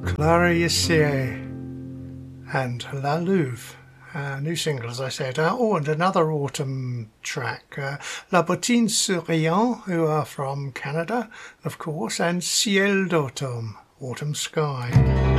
Clara Yessier and La Louve, new single, as I said. And another autumn track, La Bottine Souriant, who are from Canada, of course, and Ciel d'automne, Autumn Sky.